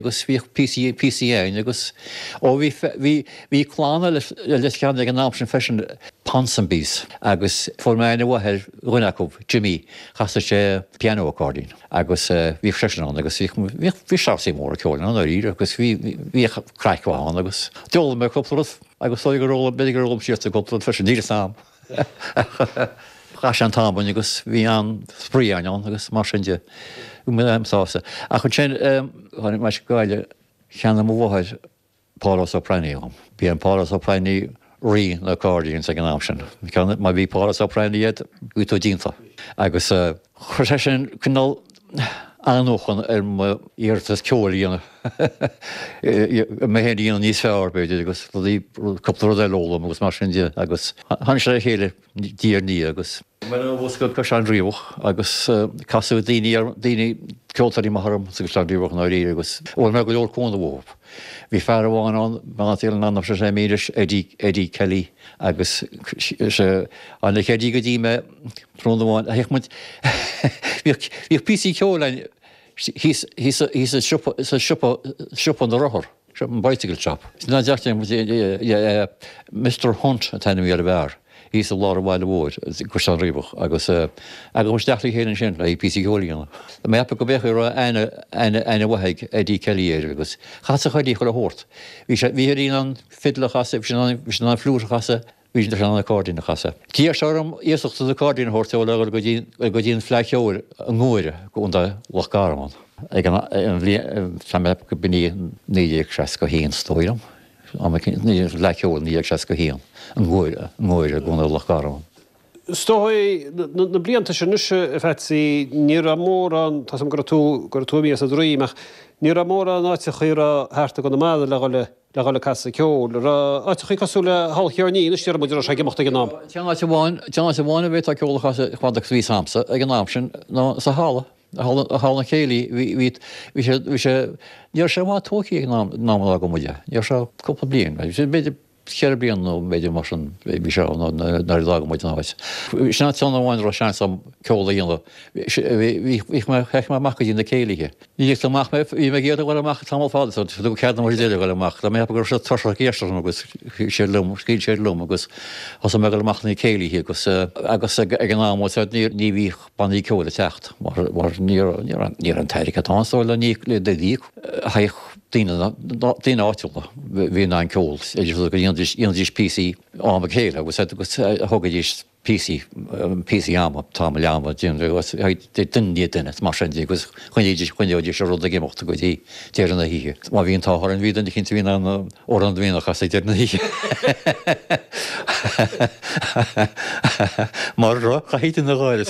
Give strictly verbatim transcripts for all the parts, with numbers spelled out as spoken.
agus bhí P C P C A agus ó bhí bhí bhí chlána leis ceann ag an ná sin fesin Ponsonbys agus formáine bhthir runachúb Jimmy chasta sé piano accordion agus bhí freisin agus bhí seasaí mór ceáil an rí agus bhí bhí craicháin agus deola me coppla agus só go róla beidir go róla siirta coppla fesin díra sam. Chas an tábain agus bhí an spríáin agus mar sinide sása. A chun sin chunig me gáile cheanna mó bhhaid Páras O'Prainí. Bhí an Páras O'Prainí rí na accordion ag an am sin. Má bhí Páras O'Prainí iad útó dínta. Agus chuir sé sin cynál anóchan ar íirtas ceolaíonna. mé héíon níos fearr beidir agus bhí coppla é lólam agus mar sin agus han sé chéile díar ní agus. bhs go chu an ríomh agus casú daoine daoine ceoltarí marm sa go ríomh na rí agus bhfuil me go leor cóna bhóp. Bhí fear bháin an mátíal an anmh sé méidir Eddie Kelly agus anna chédí go dtí me trónháin a heicmuid bhíh P C ceolainn hís a siop an rothir. An bicycle shop. Na deachtain Mister Hunt a tainmí ar a bhar. Hís a lá bhile bhid chu an ríomh agus agus deachla chéan sin le P C ceolaíonna. mé appa go bheith ra aine bhathaig Eddie Kelly agus chaasa chuidí chu a thuirt. Bhí sé bhí an fidla chasa bhí an flúr chasa bhí an accordion chasa. Cíar sem íochtta accordion thuirteáil go go dtíon fleiceúir an ngóire go unda lechgáán. Ag an bhí go buní níag se go híon stóirm. leiciúil níag se go híon an ngóire ngóire gúna lechgáán. Stói na blianta se nuise fetí ní a mór an tá gur tú gur túí a dríach ní a mór an áite chuire háta go na máda le le le gáile casa ceol áte chu cosúla hallchearní tíar muidir se gimachta an ná. Teanna bháin teanna sa bháinna bhéit ceolala chuáach ví samsa ag an ná sin ná sa hála. a hána chéalaí bhí sé níor sé bhá tóí ag ná go muide. Níor se cúpla blion. sé beidir chear blion nó méidir mar an bhí se nar lá muid náis. Sna teanna bháin ra sean sam ceola íonla. Bhí cheich meach go dtína céalaithe. Ní amach bhí me géad bhil amach tam fád lu cead mar déidir bhil amach, le mé gur se tuair géiste agus sé lum cí sé lum agus has me go amachna céalaithe agus agus ag an námá ní bhí baní ceola techt mar ní an teiricá tááil ní le de dí haich Díine áitiúla bhí ná ceol, idir go dtíondís P C am chéile, agus thugadís P C P C ama tá leama duine duine mar sin agus chuidir chuineoidir se rud a gimochtta go dtí déar na híe. Má bhíon táthir an bhían cin bhí an ó an bhíach chas déar na híe. Mar ra chaítain na gáile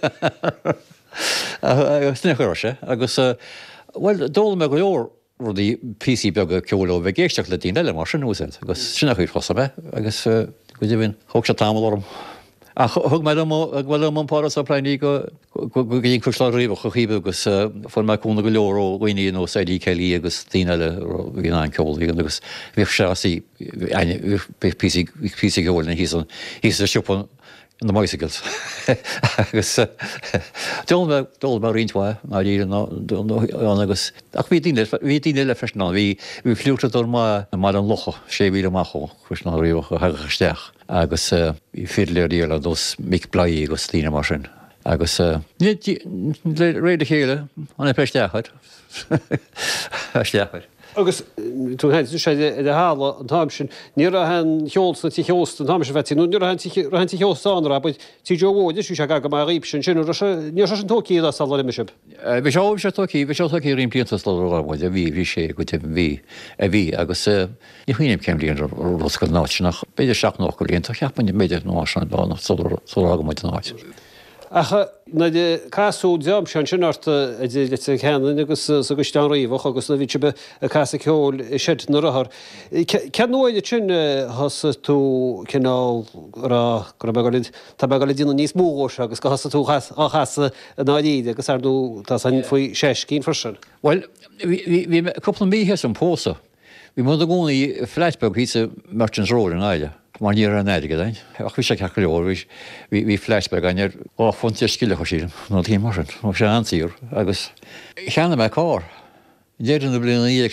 agus sna chuise agus bhfuil dóla me go leor rudí P C beag ceoló bheith géisteach le dtíine eile mar sin úsáid, agus sinna chuir chosa be agus go dtí bhín thug se támlóm. A thug me bhfuil an Páras O'Prainí go dtíon chuslá riomh chu chibe agus fu me chuna go leor ó ghaoine nó Eddie Kelly agus tíine eile bhí an ceol agus bhíh seí P C ceol na hí hí a siúpan na bicycles. agus dul mar rintha ná dí agus ach bhí bhí tíine le freisná, bhí bhí fliúchtadú má mar an locha sé bhí amachcho chus ná riomh go hagaisteach agus bhí filéiríal a dos mic blaí agus tíine mar sin. agus réidir chéile an peisteachchaid steachchaid. Agus tú hen sé de hála an táim sin ní a hen cheolsna tí cheost an táim se bheití, ní hen tí cheostáin ra, bud tí Joóide sú se ga go mar ríb sin sin ní se an tóí a sal imiisiib. Bhí seáh se tóí, bhí seí ríon bliantas leráid a bhí bhí sé go te bhí a bhí agus ní chuoinem céimlíon roscail náitinach beidir seach nach go líonnta cheappain méidir ná an dána solá go muid náid. Acha na de casú deam sean sinarta a dé cheanna agus sa go stean riomh agus na bhí be a casa ceol siid na rathir. Cean nóide sin hasa tú cinál gur beáid tá beáil dína níos mór agus go hasa tú á chasa náíide agus ardú tá san faoi seis cín farsin. Well, bhí coppla míhes an pósa. Bhí mu a gúnaí Fleisberg hí a Merchants Road in Eile. Mar ní an éige dain. Ach bhí sé ceach leor bhí Fleisberg ainear áfuinte skille chu sílim nó tí mar nó sé antíúr agus cheanna me cá Déidir na bliana